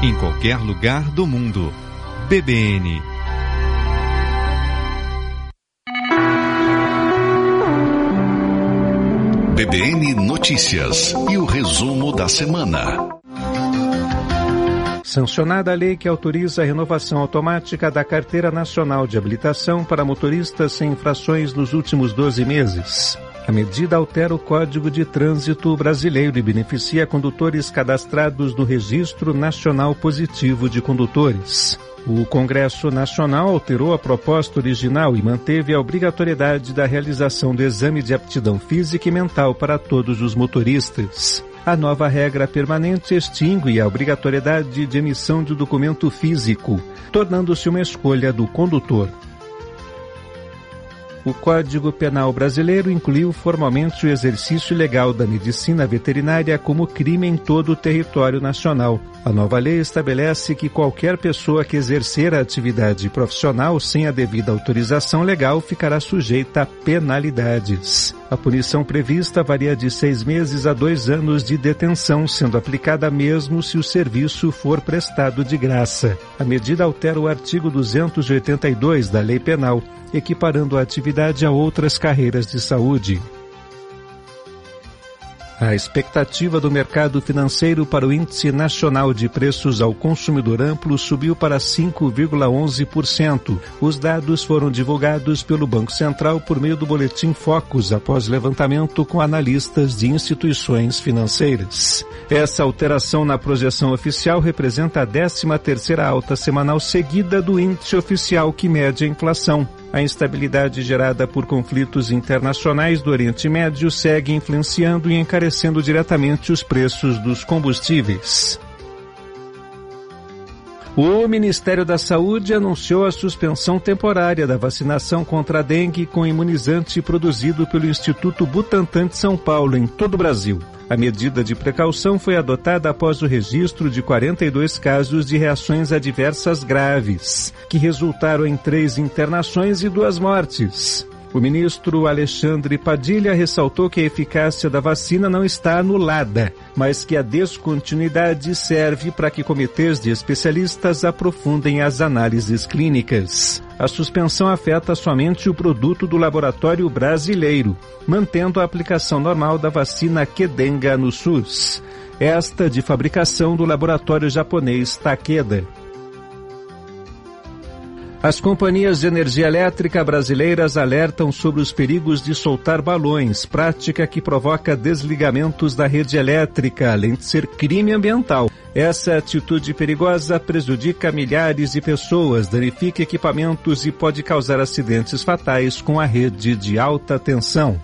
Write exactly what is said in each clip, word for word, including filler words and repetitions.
em qualquer lugar do mundo. B B N. B B N Notícias e o resumo da semana. Sancionada a lei que autoriza a renovação automática da Carteira Nacional de Habilitação para motoristas sem infrações nos últimos doze meses. A medida altera o Código de Trânsito brasileiro e beneficia condutores cadastrados no Registro Nacional Positivo de Condutores. O Congresso Nacional alterou a proposta original e manteve a obrigatoriedade da realização do exame de aptidão física e mental para todos os motoristas. A nova regra permanente extingue a obrigatoriedade de emissão de documento físico, tornando-se uma escolha do condutor. O Código Penal brasileiro incluiu formalmente o exercício ilegal da medicina veterinária como crime em todo o território nacional. A nova lei estabelece que qualquer pessoa que exercer a atividade profissional sem a devida autorização legal ficará sujeita a penalidades. A punição prevista varia de seis meses a dois anos de detenção, sendo aplicada mesmo se o serviço for prestado de graça. A medida altera o artigo duzentos e oitenta e dois da Lei Penal, equiparando a atividade a outras carreiras de saúde. A expectativa do mercado financeiro para o Índice Nacional de Preços ao Consumidor Amplo subiu para cinco vírgula onze por cento. Os dados foram divulgados pelo Banco Central por meio do Boletim Focus, após levantamento com analistas de instituições financeiras. Essa alteração na projeção oficial representa a décima terceira alta semanal seguida do índice oficial que mede a inflação. A instabilidade gerada por conflitos internacionais do Oriente Médio segue influenciando e encarecendo diretamente os preços dos combustíveis. O Ministério da Saúde anunciou a suspensão temporária da vacinação contra a dengue com imunizante produzido pelo Instituto Butantan de São Paulo em todo o Brasil. A medida de precaução foi adotada após o registro de quarenta e dois casos de reações adversas graves, que resultaram em três internações e duas mortes. O ministro Alexandre Padilha ressaltou que a eficácia da vacina não está anulada, mas que a descontinuidade serve para que comitês de especialistas aprofundem as análises clínicas. A suspensão afeta somente o produto do laboratório brasileiro, mantendo a aplicação normal da vacina Qdenga no SUS, esta de fabricação do laboratório japonês Takeda. As companhias de energia elétrica brasileiras alertam sobre os perigos de soltar balões, prática que provoca desligamentos da rede elétrica, além de ser crime ambiental. Essa atitude perigosa prejudica milhares de pessoas, danifica equipamentos e pode causar acidentes fatais com a rede de alta tensão.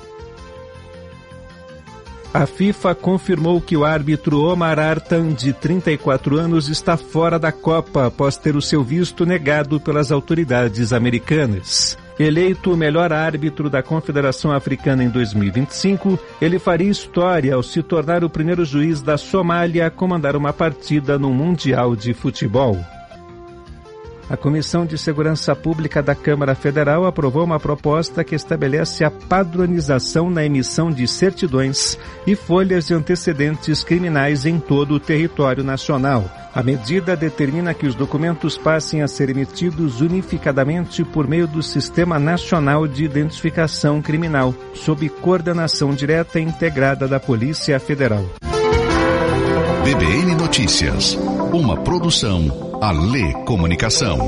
A FIFA confirmou que o árbitro Omar Artan, de trinta e quatro anos, está fora da Copa após ter o seu visto negado pelas autoridades americanas. Eleito o melhor árbitro da Confederação Africana em dois mil e vinte e cinco, ele faria história ao se tornar o primeiro juiz da Somália a comandar uma partida no Mundial de Futebol. A Comissão de Segurança Pública da Câmara Federal aprovou uma proposta que estabelece a padronização na emissão de certidões e folhas de antecedentes criminais em todo o território nacional. A medida determina que os documentos passem a ser emitidos unificadamente por meio do Sistema Nacional de Identificação Criminal, sob coordenação direta e integrada da Polícia Federal. B B N Notícias, uma produção Alê Comunicação.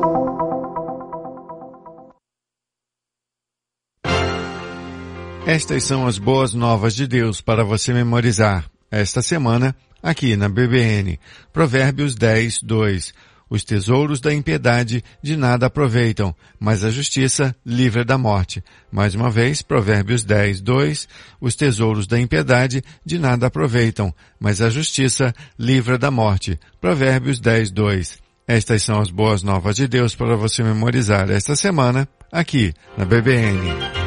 Estas são as boas novas de Deus para você memorizar esta semana aqui na B B N. Provérbios dez, dois. Os tesouros da impiedade de nada aproveitam, mas a justiça livra da morte. Mais uma vez, Provérbios dez, dois. Os tesouros da impiedade de nada aproveitam, mas a justiça livra da morte. Provérbios dez, dois. Estas são as boas novas de Deus para você memorizar esta semana aqui na B B N.